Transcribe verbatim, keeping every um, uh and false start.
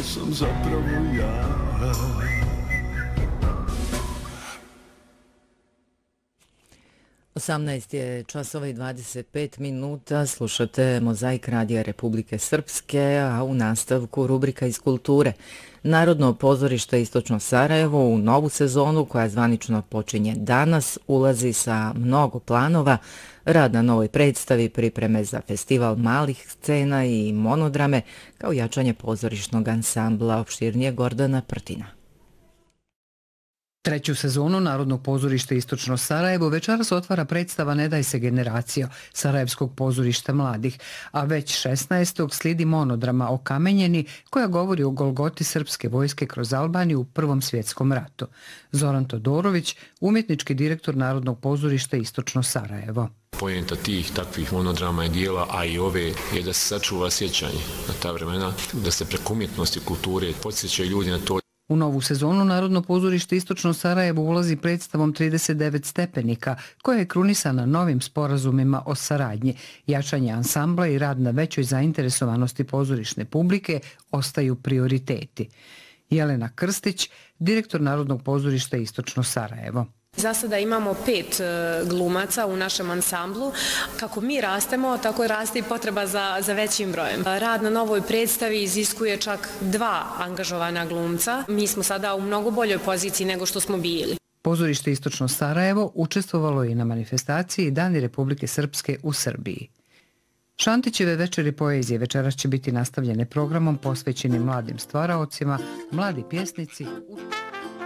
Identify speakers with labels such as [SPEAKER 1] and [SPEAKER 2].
[SPEAKER 1] sam zapravo ja.
[SPEAKER 2] osamnaest je časova i dvadeset pet minuta, slušate Mozaik Radija Republike Srpske, a u nastavku rubrika iz kulture. Narodno pozorište Istočno Sarajevo u novu sezonu, koja zvanično počinje danas, ulazi sa mnogo planova, rad na novoj predstavi, pripreme za festival malih scena i monodrame, kao jačanje pozorišnog ansambla. Opširnije Gordana Prtina.
[SPEAKER 3] Treću sezonu Narodnog pozorišta Istočno Sarajevo večeras otvara predstava Ne daj se generacijo Sarajevskog pozorišta mladih, a već šesnaestog slijedi monodrama Okamenjeni, koja govori o golgoti srpske vojske kroz Albaniju u Prvom svjetskom ratu. Zoran Todorović, umjetnički direktor Narodnog pozorišta Istočno Sarajevo.
[SPEAKER 4] Pojenta tih takvih monodrama i dijela, a i ove, je da se sačuva sjećanje na ta vremena, da se preko umjetnosti i kulture podsjećaju ljudi na to.
[SPEAKER 3] U novu sezonu Narodno pozorište Istočno Sarajevo ulazi predstavom trideset devet stepenika, koja je krunisana novim sporazumima o saradnji. Jačanje ansambla i rad na većoj zainteresovanosti pozorišne publike ostaju prioriteti. Jelena Krstić, direktor Narodnog pozorišta Istočno Sarajevo.
[SPEAKER 5] Za sada imamo pet glumaca u našem ansamblu. Kako mi rastemo, tako raste i potreba za, za većim brojem. Rad na novoj predstavi iziskuje čak dva angažovana glumca. Mi smo sada u mnogo boljoj poziciji nego što smo bili.
[SPEAKER 3] Pozorište Istočno Sarajevo učestvovalo je i na manifestaciji Dani Republike Srpske u Srbiji. Šantićeve večeri poezije večeras će biti nastavljene programom posvećenim mladim stvaraocima, mladi pjesnici...